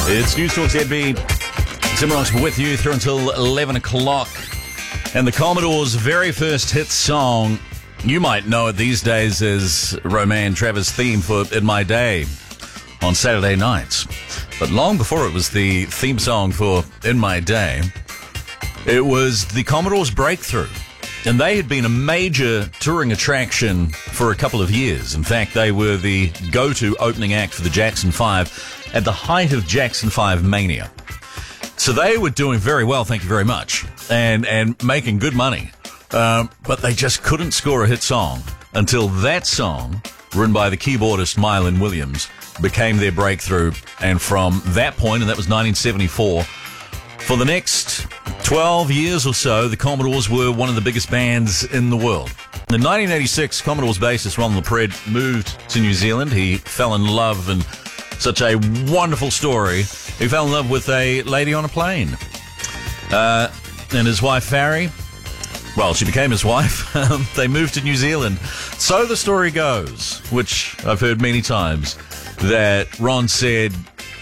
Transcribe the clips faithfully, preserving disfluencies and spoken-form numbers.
It's News Talk Z B. Tim Ross with you through until eleven o'clock. And the Commodores' very first hit song, you might know it these days as Roman Trevor's theme for In My Day on Saturday nights. But long before it was the theme song for In My Day, it was the Commodores' breakthrough. And they had been a major touring attraction for a couple of years. In fact, they were the go-to opening act for the Jackson Five at the height of Jackson Five mania. So they were doing very well, thank you very much, and and making good money. Um, but they just couldn't score a hit song until that song, written by the keyboardist Mylon Williams, became their breakthrough. And from that point, and that was nineteen seventy-four, for the next twelve years or so, the Commodores were one of the biggest bands in the world. In nineteen eighty-six, Commodores bassist Ronald LaPred moved to New Zealand. He fell in love, and such a wonderful story. He fell in love with a lady on a plane. Uh, and his wife, Farry, well, she became his wife. They moved to New Zealand. So the story goes, which I've heard many times, that Ron said,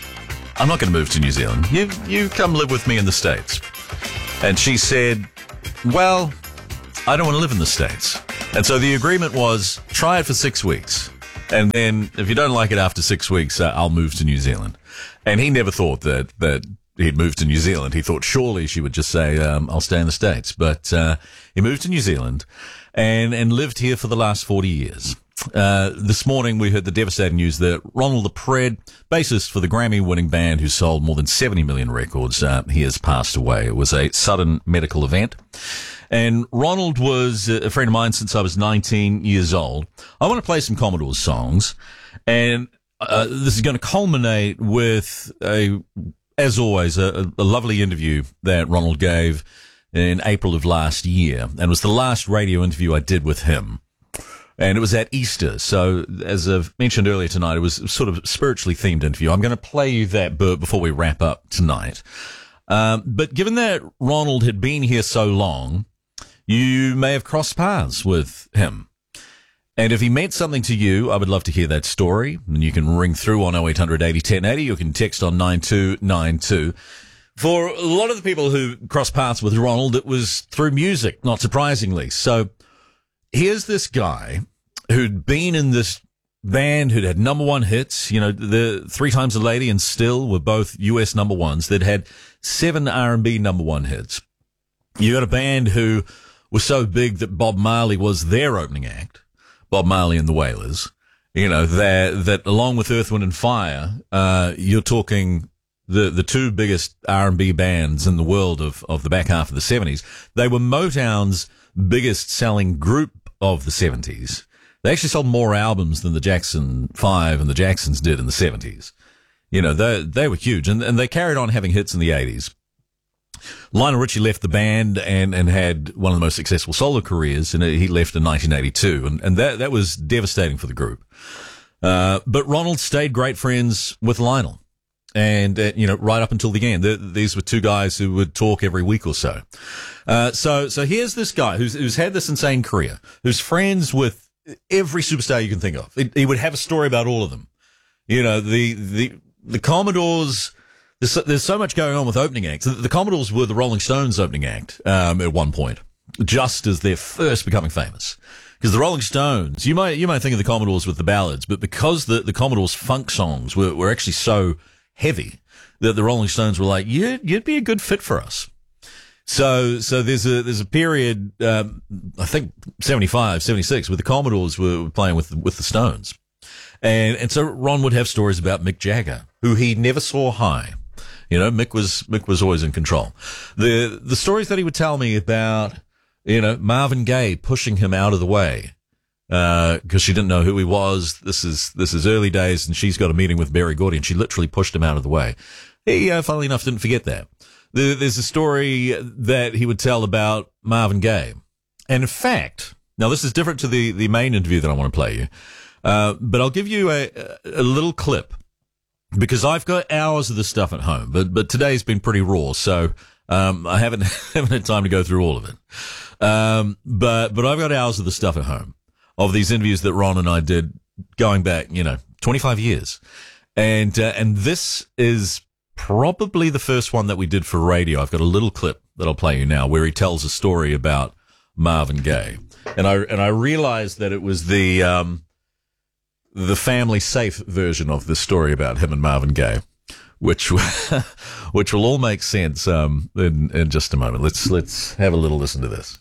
I'm not going to move to New Zealand. You, you come live with me in the States. And she said, well, I don't want to live in the States. And so the agreement was, try it for six weeks. And then, if you don't like it after six weeks, uh, I'll move to New Zealand. And he never thought that, that he'd move to New Zealand. He thought surely she would just say, um, I'll stay in the States. But, uh, he moved to New Zealand and, and lived here for the last forty years. Uh, this morning we heard the devastating news that Ronald LaPred, bassist for the Grammy-winning band who sold more than seventy million records, uh, he has passed away. It was a sudden medical event. And Ronald was a friend of mine since I was nineteen years old. I want to play some Commodores songs, and uh, this is going to culminate with, a, as always, a, a lovely interview that Ronald gave in April of last year, and it was the last radio interview I did with him. And it was at Easter, so as I've mentioned earlier tonight, it was sort of a spiritually themed interview. I'm going to play you that bit before we wrap up tonight. Um, but given that Ronald had been here so long, you may have crossed paths with him. And if he meant something to you, I would love to hear that story. And you can ring through on oh eight hundred eighty ten eighty. You can text on nine two nine two. For a lot of the people who crossed paths with Ronald, it was through music, not surprisingly. So here's this guy who'd been in this band, who'd had number one hits. You know, the Three Times a Lady and Still were both U S number ones. They'd had seven R and B number one hits. You got a band who was so big that Bob Marley was their opening act, Bob Marley and the Wailers, you know, that, that along with Earth, Wind and Fire, uh, you're talking the, the two biggest R and B bands in the world of, of the back half of the seventies. They were Motown's biggest selling group of the seventies. They actually sold more albums than the Jackson Five and the Jacksons did in the seventies. You know, they, they were huge, and, and they carried on having hits in the eighties. Lionel Richie left the band and, and had one of the most successful solo careers, and he left in nineteen eighty-two, and, and that, that was devastating for the group. Uh, but Ronald stayed great friends with Lionel, and, uh, you know, right up until the end. The, these were two guys who would talk every week or so. Uh, so, so here's this guy who's, who's had this insane career, who's friends with every superstar you can think of. He, he would have a story about all of them. You know, the, the, the Commodores, There's so, there's so much going on with opening acts. The, the Commodores were the Rolling Stones opening act um, at one point, just as they're first becoming famous. Because the Rolling Stones, you might you might think of the Commodores with the ballads, but because the, the Commodores' funk songs were, were actually so heavy that the Rolling Stones were like, you'd, you'd be a good fit for us. So so there's a there's a period, um, I think seventy-five, seventy-six, where the Commodores were playing with with the Stones, and and so Ron would have stories about Mick Jagger, who he never saw high. You know, Mick was, Mick was always in control. The, the stories that he would tell me about, you know, Marvin Gaye pushing him out of the way, uh, cause she didn't know who he was. This is, this is early days, and she's got a meeting with Berry Gordy, and she literally pushed him out of the way. He, uh, funnily enough, didn't forget that. The, there's a story that he would tell about Marvin Gaye. And in fact, now this is different to the, the main interview that I want to play you, uh, but I'll give you a, a little clip. Because I've got hours of this stuff at home, but but today's been pretty raw, so um I haven't haven't had time to go through all of it. Um but but I've got hours of the stuff at home of these interviews that Ron and I did going back, you know, twenty-five years, and uh, and this is probably the first one that we did for radio. I've got a little clip that I'll play you now where he tells a story about Marvin Gaye. And I, and I realized that it was the, um, the family safe version of this story about him and Marvin Gaye, which, which will all make sense, um, in, in just a moment. Let's, let's have a little listen to this.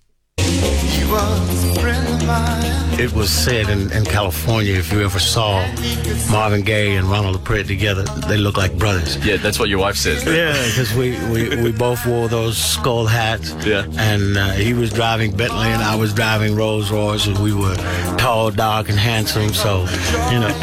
It was said in, in California, if you ever saw Marvin Gaye and Ronald LaPrade together, they look like brothers. Yeah, that's what your wife says. Yeah, because we, we, we both wore those skull hats. Yeah. And uh, he was driving Bentley and I was driving Rolls Royce, and we were tall, dark, and handsome. So, you know,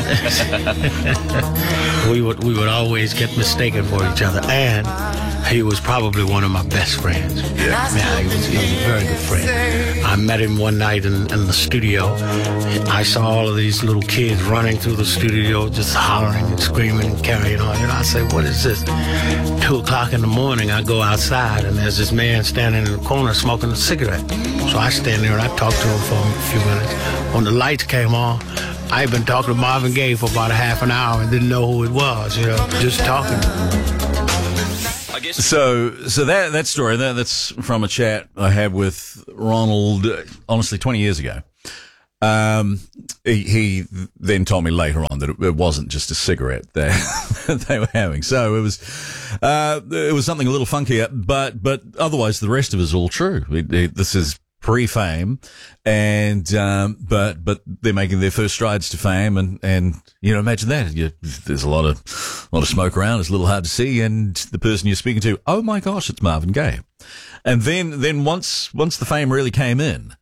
we would we would always get mistaken for each other. And he was probably one of my best friends. Yeah. Yeah, he was, he was a very good friend. I met him one night in, in the studio. I saw all of these little kids running through the studio, just hollering and screaming and carrying on. And I say, what is this? Two o'clock in the morning, I go outside, and there's this man standing in the corner smoking a cigarette. So I stand there and I talk to him for a few minutes. When the lights came on, I had been talking to Marvin Gaye for about a half an hour and didn't know who it was, you know, just talking. So, so that, that story, that, that's from a chat I had with Ronald, uh, honestly, twenty years ago. Um, he, he then told me later on that it, it wasn't just a cigarette that they were having. So it was, uh, it was something a little funkier, but, but otherwise the rest of it is all true. It, it, this is pre-fame, and um, but but they're making their first strides to fame, and, and you know, imagine that. You, there's a lot of a lot of smoke around. It's a little hard to see, and the person you're speaking to, oh my gosh, it's Marvin Gaye. And then then once once the fame really came in,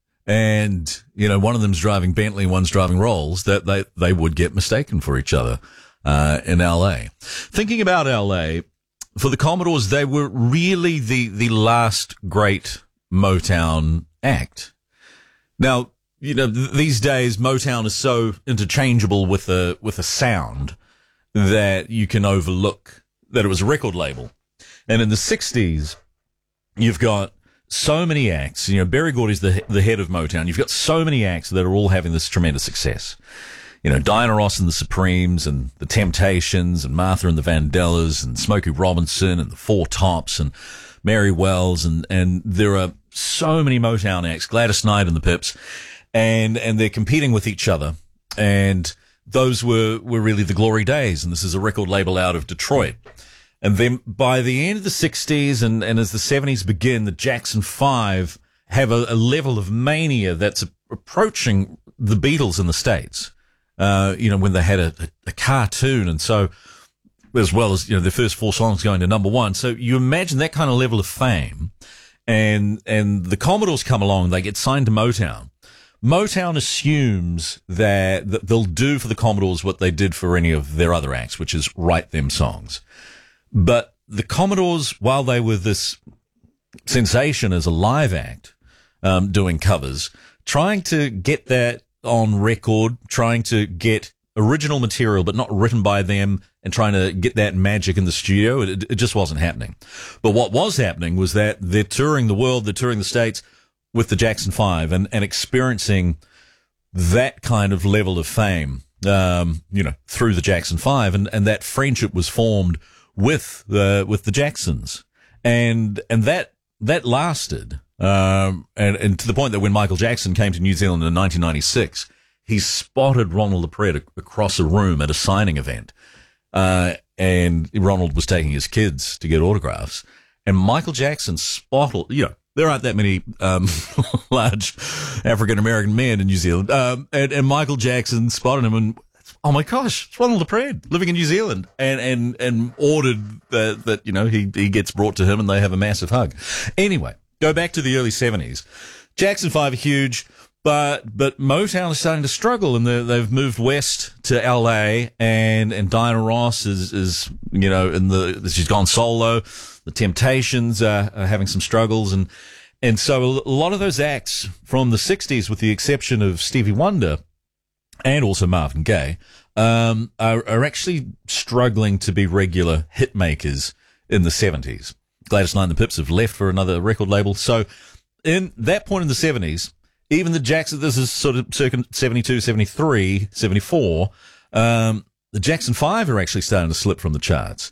and you know, one of them's driving Bentley, one's driving Rolls, that they they would get mistaken for each other uh, in L A. Thinking about L A, for the Commodores, they were really the the last great Motown act. Now, you know, th- these days Motown is so interchangeable with a with a sound that you can overlook that it was a record label. And in the sixties, you've got so many acts. You know, Berry Gordy's the the head of Motown. You've got so many acts that are all having this tremendous success. You know, Diana Ross and the Supremes, and the Temptations, and Martha and the Vandellas, and Smokey Robinson, and the Four Tops, and Mary Wells, and and there are so many Motown acts, Gladys Knight and the Pips, and and they're competing with each other, and those were were really the glory days. And this is a record label out of Detroit. And then by the end of the sixties and and as the seventies begin, the Jackson Five have a, a level of mania that's approaching the Beatles in the States. Uh, you know, when they had a, a, a cartoon, and so as well as, you know, their first four songs going to number one. So you imagine that kind of level of fame. And, and the Commodores come along, they get signed to Motown. Motown assumes that, that they'll do for the Commodores what they did for any of their other acts, which is write them songs. But the Commodores, while they were this sensation as a live act, um, doing covers, trying to get that on record, trying to get original material, but not written by them, and trying to get that magic in the studio, it, it just wasn't happening. But what was happening was that they're touring the world, they're touring the States with the Jackson Five, and, and experiencing that kind of level of fame, um, you know, through the Jackson Five, and, and that friendship was formed with the, with the Jacksons. And, and that, that lasted, um, and, and to the point that when Michael Jackson came to New Zealand in nineteen ninety-six, he spotted Ronald LaPrade across a room at a signing event. Uh, and Ronald was taking his kids to get autographs, and Michael Jackson spotted, you know, there aren't that many, um, large African-American men in New Zealand. Um, and, and Michael Jackson spotted him, and, oh my gosh, it's Ronald LaPrade living in New Zealand, and, and, and ordered that, that, you know, he, he gets brought to him and they have a massive hug. Anyway, go back to the early seventies. Jackson Five are huge. But, but Motown is starting to struggle, and they've moved west to L A, and, and Diana Ross is, is, you know, in the, she's gone solo. The Temptations are, are having some struggles, and, and so a lot of those acts from the sixties, with the exception of Stevie Wonder and also Marvin Gaye, um, are, are actually struggling to be regular hit makers in the seventies. Gladys Knight and the Pips have left for another record label. So in that point in the seventies, even the Jackson, this is sort of circa seventy-two, seventy-three, seventy-four, um, the Jackson Five are actually starting to slip from the charts.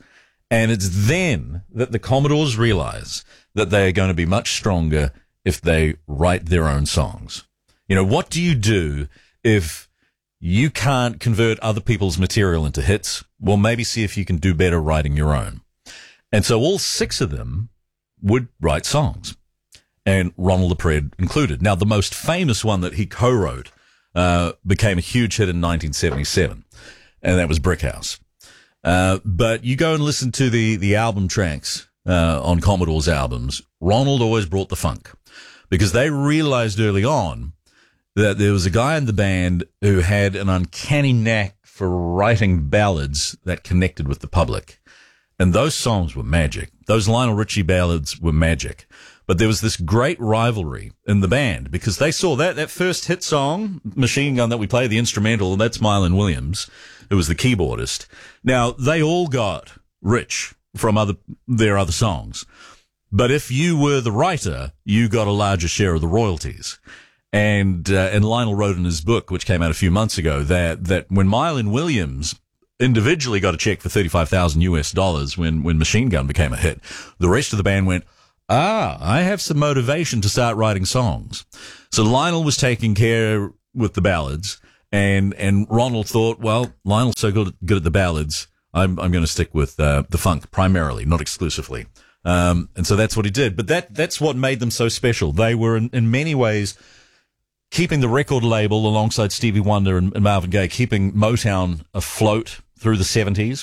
And it's then that the Commodores realize that they are going to be much stronger if they write their own songs. You know, what do you do if you can't convert other people's material into hits? Well, maybe see if you can do better writing your own. And so all six of them would write songs, and Ronald LaPred included. Now, the most famous one that he co-wrote uh, became a huge hit in nineteen seventy-seven, and that was Brick House. Uh, but you go and listen to the, the album tracks, uh, on Commodore's albums. Ronald always brought the funk, because they realized early on that there was a guy in the band who had an uncanny knack for writing ballads that connected with the public. And those songs were magic. Those Lionel Richie ballads were magic. But there was this great rivalry in the band, because they saw that, that first hit song, Machine Gun, that we play, the instrumental, and that's Mylon Williams, who was the keyboardist. Now, they all got rich from other, their other songs. But if you were the writer, you got a larger share of the royalties. And, uh, and Lionel wrote in his book, which came out a few months ago, that, that when Mylon Williams individually got a check for thirty-five thousand U S dollars when, when Machine Gun became a hit, the rest of the band went, ah, I have some motivation to start writing songs. So Lionel was taking care with the ballads, and, and Ronald thought, well, Lionel's so good, good at the ballads, I'm, I'm going to stick with, uh, the funk primarily, not exclusively. Um, and so that's what he did. But that, that's what made them so special. They were in, in many ways keeping the record label alongside Stevie Wonder and, and Marvin Gaye, keeping Motown afloat through the seventies.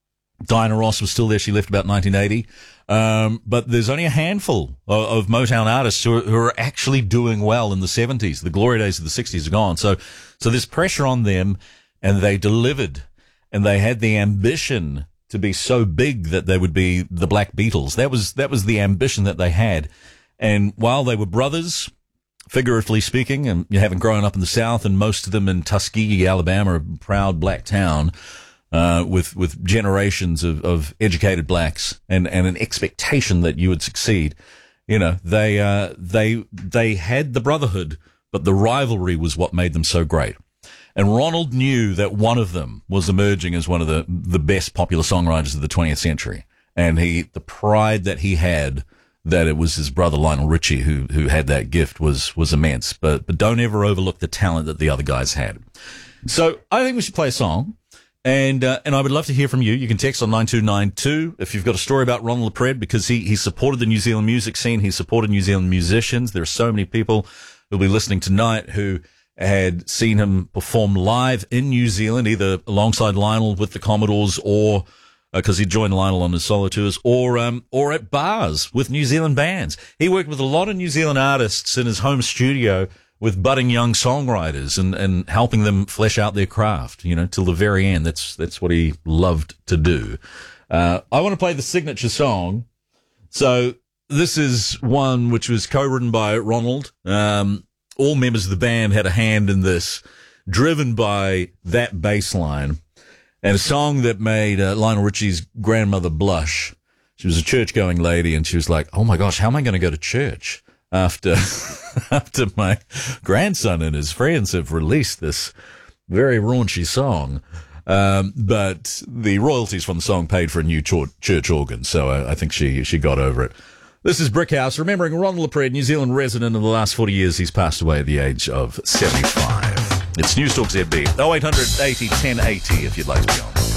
Diana Ross was still there. She left about nineteen eighty. Um, but there's only a handful of, of Motown artists who are, who are actually doing well in the seventies. The glory days of the sixties are gone. So, so there's pressure on them, and they delivered, and they had the ambition to be so big that they would be the Black Beatles. That was, that was the ambition that they had. And while they were brothers, figuratively speaking, and you haven't grown up in the South, and most of them in Tuskegee, Alabama, a proud black town, uh, with, with generations of, of educated blacks and, and an expectation that you would succeed. You know, they, uh, they, they had the brotherhood, but the rivalry was what made them so great. And Ronald knew that one of them was emerging as one of the, the best popular songwriters of the twentieth century. And he, the pride that he had that it was his brother Lionel Richie who, who had that gift was, was immense. But, but don't ever overlook the talent that the other guys had. So I think we should play a song. And, uh, and I would love to hear from you. You can text on nine two nine two if you've got a story about Ronald LaPred, because he, he supported the New Zealand music scene. He supported New Zealand musicians. There are so many people who'll be listening tonight who had seen him perform live in New Zealand, either alongside Lionel with the Commodores, or because uh, he joined Lionel on his solo tours, or um, or at bars with New Zealand bands. He worked with a lot of New Zealand artists in his home studio with budding young songwriters, and, and helping them flesh out their craft, you know, till the very end. That's that's what he loved to do. Uh, I want to play the signature song. So this is one which was co-written by Ronald. Um, all members of the band had a hand in this, driven by that bass line. And a song that made uh, Lionel Richie's grandmother blush. She was a church-going lady, and she was like, oh my gosh, how am I going to go to church after after my grandson and his friends have released this very raunchy song? Um, but the royalties from the song paid for a new ch- church organ, so I, I think she she got over it. This is Brick House, remembering Ronald LaPred, New Zealand resident. In the last forty years, he's passed away at the age of seventy-five. It's News Talk Z B, oh eight hundred eighty ten eighty if you'd like to be on.